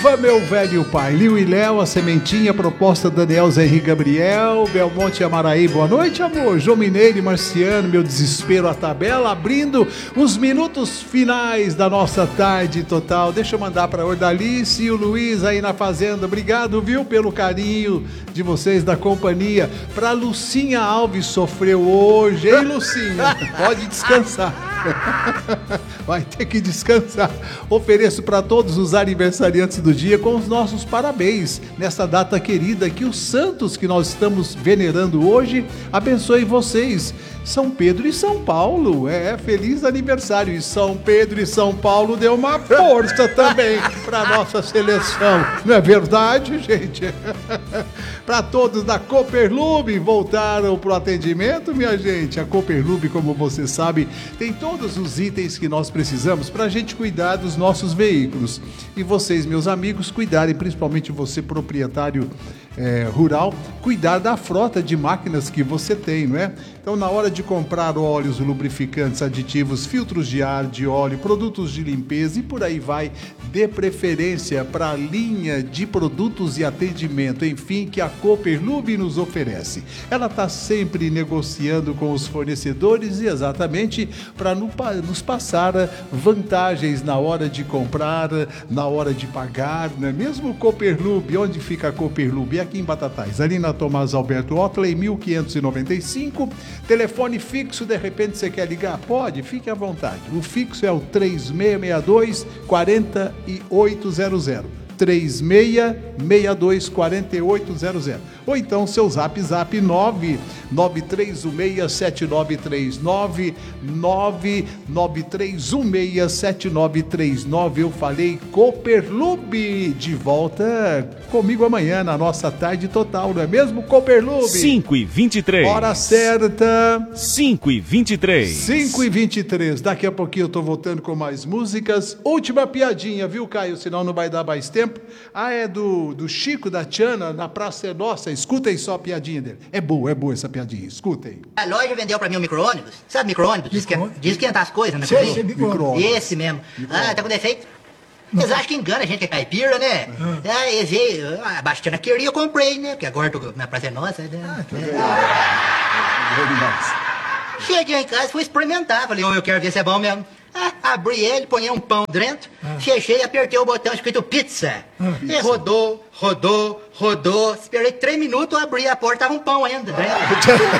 Viva, meu velho pai. Liu e Léo, a Sementinha, proposta Daniel Zé Henrique Gabriel, Belmonte Amaraí, boa noite, amor. João Mineiro e Marciano, meu desespero, a tabela, abrindo os minutos finais da nossa tarde total. Deixa eu mandar para Ordalice e o Luiz aí na fazenda. Obrigado, viu, pelo carinho de vocês da companhia. Para Lucinha Alves, sofreu hoje, hein, Lucinha? Pode descansar. Vai ter que descansar. Ofereço para todos os aniversariantes do dia com os nossos parabéns nessa data querida, que os santos que nós estamos venerando hoje abençoe vocês. São Pedro e São Paulo, feliz aniversário. E São Pedro e São Paulo deu uma força também para nossa seleção, não é verdade, gente? Para todos da Cooperlube, voltaram para o atendimento, minha gente. A Cooperlube, como você sabe, tem todos os itens que nós precisamos para a gente cuidar dos nossos veículos. E vocês, meus amigos, cuidarem, principalmente você, proprietário rural, cuidar da frota de máquinas que você tem, não é? Então, na hora de comprar óleos, lubrificantes, aditivos, filtros de ar, de óleo, produtos de limpeza e por aí vai, dê preferência para a linha de produtos e atendimento, enfim, que a Cooperlube nos oferece. Ela está sempre negociando com os fornecedores e exatamente para nos passar vantagens na hora de comprar, na hora de pagar, não é mesmo? Cooperlube, onde fica a Cooperlube? Aqui em Batatais, ali na Tomás Alberto Otley, 1595, telefone fixo, de repente você quer ligar? Pode, fique à vontade. O fixo é o 3662-4800. 3662-4800. Ou então seu zap 993167939, 993167939. Eu falei Cooperlube, de volta comigo amanhã na nossa tarde total, não é mesmo, Cooperlube? 5h23. Hora certa 5h23. 5h23. Daqui a pouquinho eu tô voltando com mais músicas. Última piadinha, viu, Caio? Senão não vai dar mais tempo. É do Chico da Tiana, na Praça é Nossa. Escutem só a piadinha dele. É boa essa piadinha. Escutem. A loja vendeu pra mim um micro-ônibus. Sabe micro-ônibus? Diz que esquentar as coisas na cozinha. Micro-ônibus. Esse mesmo. Tá com defeito? Eles acham que engana a gente que é caipira, né? Eles veio, a Bastiana queria, eu comprei, né? Porque agora eu tô na Praça é Nossa. Cheguei em casa, fui experimentar. Falei, eu quero ver se é bom mesmo. Abri ele, ponhei um pão dentro, fechei, apertei o botão escrito pizza. E rodou. Esperei 3 minutos, abri a porta, tava um pão ainda.